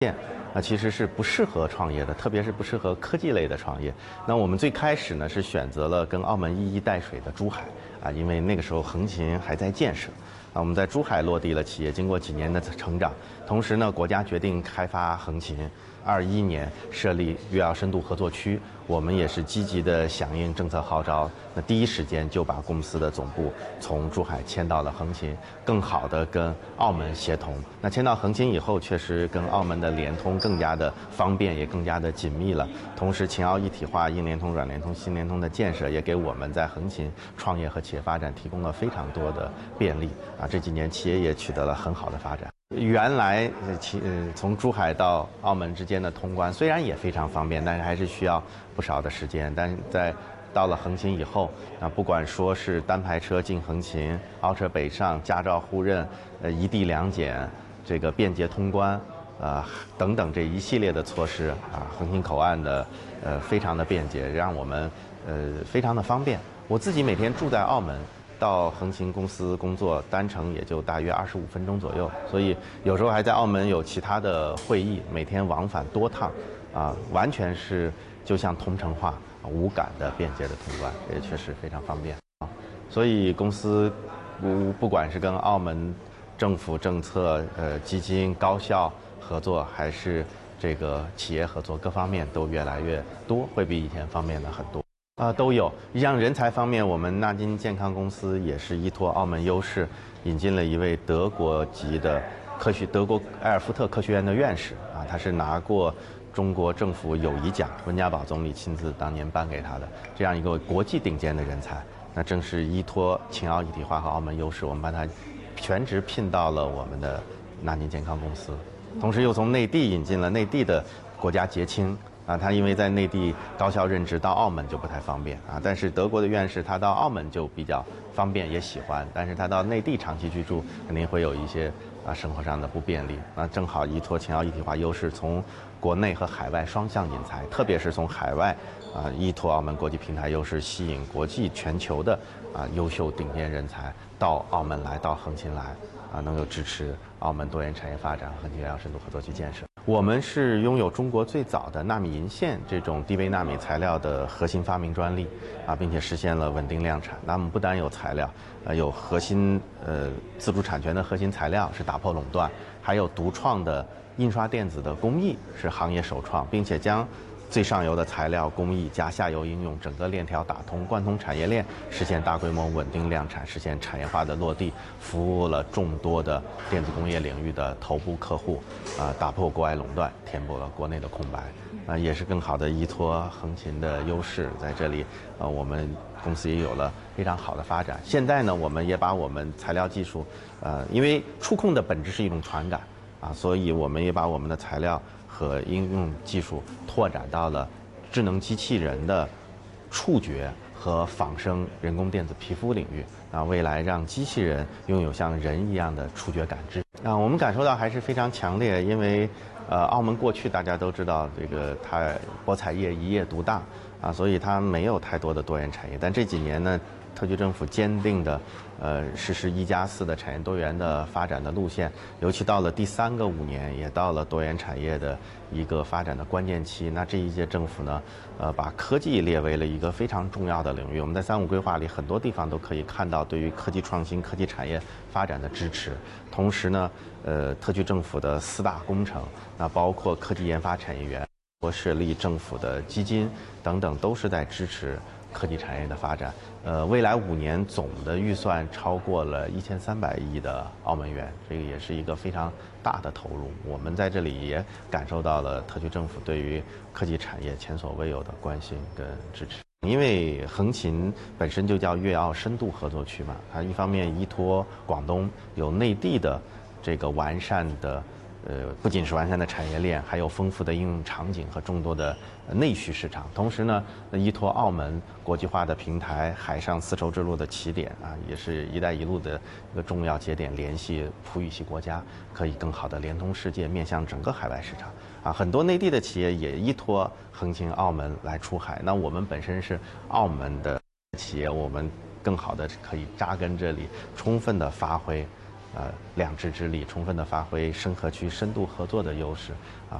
其实是不适合创业的，特别是不适合科技类的创业。那我们最开始呢是选择了跟澳门一衣带水的珠海因为那个时候横琴还在建设。我们在珠海落地了企业，经过几年的成长，同时呢，国家决定开发横琴，21年设立粤澳深度合作区，我们也是积极的响应政策号召，那第一时间就把公司的总部从珠海迁到了横琴，更好的跟澳门协同。那迁到横琴以后，确实跟澳门的联通更加的方便，也更加的紧密了。同时，秦澳一体化、硬联通、软联通、新联通的建设，也给我们在横琴创业和企业发展提供了非常多的便利。这几年企业也取得了很好的发展。原来从珠海到澳门之间的通关虽然也非常方便，但是还是需要不少的时间。但是到了横琴以后，不管说是单排车进横琴、澳车北上、驾照互认、一地两检、这个便捷通关，等等这一系列的措施横琴口岸的非常的便捷，让我们非常的方便。我自己每天住在澳门，到横琴公司工作，单程也就大约25分钟左右，所以有时候还在澳门有其他的会议，每天往返多趟，完全是就像同城化无感的便捷的通关，也确实非常方便。所以公司不管是跟澳门政府政策、基金、高校合作，还是这个企业合作，各方面都越来越多，会比以前方便的很多。都有。像人才方面，我们纳金健康公司也是依托澳门优势，引进了一位德国籍的德国埃尔福特科学院的院士他是拿过中国政府友谊奖，温家宝总理亲自当年颁给他的这样一个国际顶尖的人才。那正是依托秦澳一体化和澳门优势，我们把他全职聘到了我们的纳金健康公司，同时又从内地引进了内地的国家结清。他因为在内地高校任职，到澳门就不太方便但是德国的院士他到澳门就比较方便，也喜欢，但是他到内地长期居住，肯定会有一些生活上的不便利。正好依托秦澳一体化优势，从国内和海外双向引才，特别是从海外依托澳门国际平台优势，吸引国际全球的优秀顶尖人才到澳门来，到横琴来能够支持澳门多元产业发展和粤澳深度合作区建设。我们是拥有中国最早的纳米银线这种低微纳米材料的核心发明专利并且实现了稳定量产。那我们不单有材料，有核心自主产权的核心材料是打破垄断，还有独创的印刷电子的工艺是行业首创，并且将最上游的材料工艺加下游应用，整个链条打通，贯通产业链，实现大规模稳定量产，实现产业化的落地，服务了众多的电子工业领域的头部客户，打破国外垄断，填补了国内的空白，也是更好的依托横琴的优势，在这里，我们公司也有了非常好的发展。现在呢，我们也把我们材料技术，因为触控的本质是一种传感所以我们也把我们的材料和应用技术拓展到了智能机器人的触觉和仿生人工电子皮肤领域未来让机器人拥有像人一样的触觉感知我们感受到还是非常强烈，因为澳门过去大家都知道这个它博彩业一业独大所以它没有太多的多元产业。但这几年呢，特区政府坚定的实施1+4的产业多元的发展的路线，尤其到了第3个5年，也到了多元产业的一个发展的关键期。那这一届政府呢，把科技列为了一个非常重要的领域。我们在3.5规划里很多地方都可以看到对于科技创新、科技产业发展的支持。同时呢，特区政府的4大工程，那包括科技研发产业园、设立政府的基金等等，都是在支持科技产业的发展。未来5年总的预算超过了1300亿的澳门元，这个也是一个非常大的投入。我们在这里也感受到了特区政府对于科技产业前所未有的关心跟支持。因为横琴本身就叫粤澳深度合作区嘛，它一方面依托广东有内地的这个完善的不仅是完善的产业链，还有丰富的应用场景和众多的内需市场。同时呢，依托澳门国际化的平台，海上丝绸之路的起点也是一带一路的一个重要节点，联系葡语系国家，可以更好的连通世界，面向整个海外市场很多内地的企业也依托横琴澳门来出海。那我们本身是澳门的企业，我们更好的可以扎根这里，充分的发挥两支之力，充分的发挥深合区深度合作的优势，